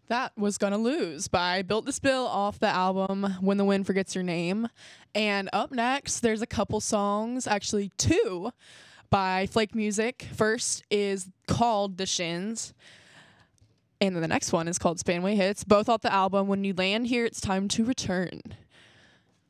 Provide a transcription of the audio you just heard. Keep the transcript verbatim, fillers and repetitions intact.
That was Gonna Lose by Built to Spill off the album When the Wind Forgets Your Name. And up next, there's a couple songs, actually two, by Flake Music. First is called The Shins. And then the next one is called Spanway Hits, both off the album When You Land Here, It's Time to Return.